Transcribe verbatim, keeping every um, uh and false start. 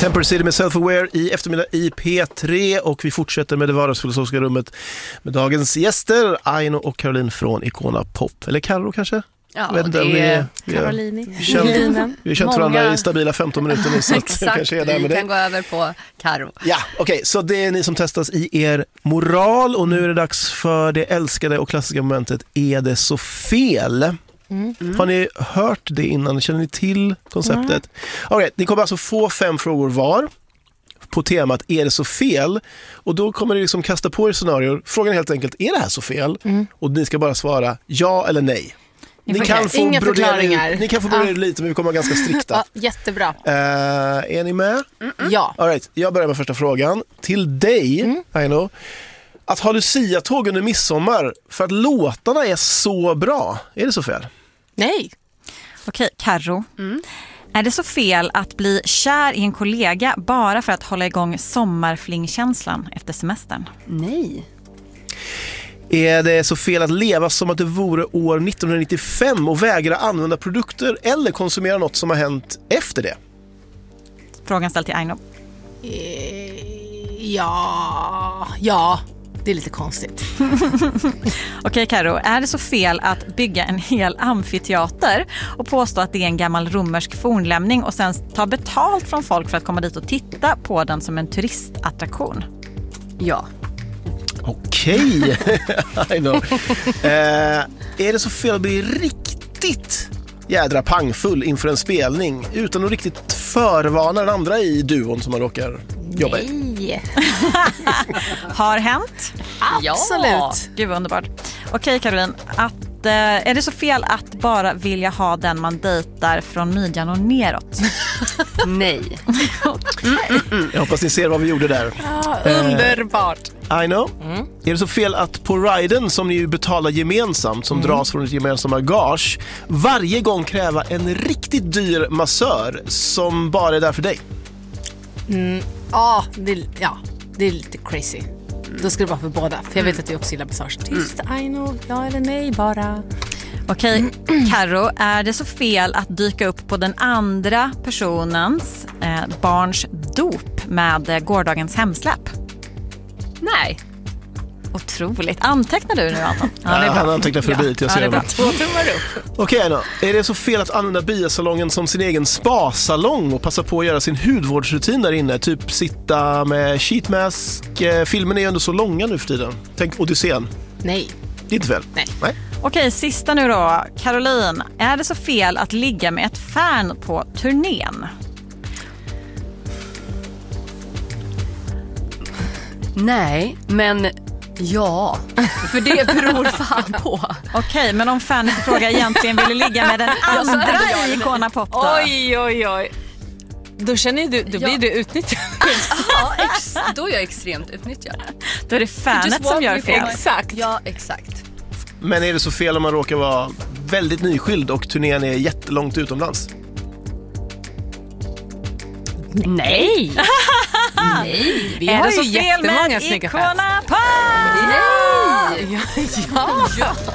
Temporary City med Self-Aware i eftermiddag i P tre, och vi fortsätter med det vardagsfilosofiska rummet med dagens gäster Aino och Caroline från Icona Pop. Eller Karo kanske? Ja, vet inte, det vi, är vi Caroline. Vi har känt varandra i stabila femton minuter nu, så att jag kanske är där med vi dig. kan gå över på Karo. Ja, okej, okay, så det är ni som testas i er moral, och nu är det dags för det älskade och klassiska momentet: är det så fel? Mm. Mm. Har ni hört det innan? Känner ni till konceptet? Mm. Okej, ni kommer alltså få fem frågor var på temat är det så fel? Och då kommer ni liksom kasta på er scenarier. Frågan är helt enkelt, är det här så fel? Mm. Och ni ska bara svara ja eller nej. Ni, ni kan få Inga förklaringar. Ni kan få börja ja. lite, men vi kommer vara ganska strikta. Ja, jättebra. Uh, är ni med? Mm-mm. Ja. All right, jag börjar med första frågan. Till dig, mm. Aino. Att ha Lucia-tåg under midsommar för att låtarna är så bra. Är det så fel? Nej. Okej, Karo. Mm. Är det så fel att bli kär i en kollega bara för att hålla igång sommarflingkänslan efter semestern? Nej. Är det så fel att leva som att det vore år nittonhundranittiofem och vägra använda produkter eller konsumera något som har hänt efter det? Frågan ställd till Aino. Eh, ja, ja. Det är lite konstigt. Okej, Karo. Är det så fel att bygga en hel amfiteater och påstå att det är en gammal romersk fornlämning och sen ta betalt från folk för att komma dit och titta på den som en turistattraktion? Ja. Okej. I know. eh, är det så fel att bli riktigt jädra pangfull inför en spelning utan att riktigt förvarna den andra i duon som man råkar jobba i? Nej. Har hänt? Absolut. Ja. Gud vad underbart. Okej, Caroline, att, eh, är det så fel att bara vilja ha den man dejtar från midjan och neråt? Nej. mm, mm, mm. Jag hoppas ni ser vad vi gjorde där. Ja, underbart. I know. Mm. Är det så fel att på riden som ni betalar gemensamt, som mm. dras från ett gemensamma gage, varje gång kräva en riktigt dyr massör som bara är där för dig? Mm. Ja, det, ja, det är lite crazy. Då ska det vara för båda. För jag vet att du också gillar massage. Tyst, mm. I know, ja eller nej bara. Okej, Karo, är det så fel att dyka upp på den andra personens eh, barns dop med eh, gårdagens hemsläpp? Nej. Otroligt. Antecknar du nu, Anton? Ja, det är bra. Han antecknar förbi till jag ser. Ja, det är bra. Två tummar upp. Okej, då. Är det så fel att använda biosalongen som sin egen spa-salong och passa på att göra sin hudvårdsrutin där inne? Typ sitta med sheetmask. Filmen är ju ändå så långa nu för tiden. Tänk Odysseen. Nej. Det är inte fel. Nej. Nej. Okej, sista nu då. Caroline, är det så fel att ligga med ett fan på turnén? Nej, men ja, för det beror fan på. Okej, men om fanet i fråga egentligen ville ligga med den andra ja, i Icona Pop då? Oj, oj, oj. Då känner du, då blir ja. du utnyttjad. Ja, ex- då är jag extremt utnyttjad. Då är det fanet som gör fel. Exakt. Ja, exakt. Men är det så fel om man råkar vara väldigt nyskild och turnén är jättelångt utomlands? Nej. Nej. Vi har ju jättemånga snygga fans. Icona Pop! Nej. Ja, ja.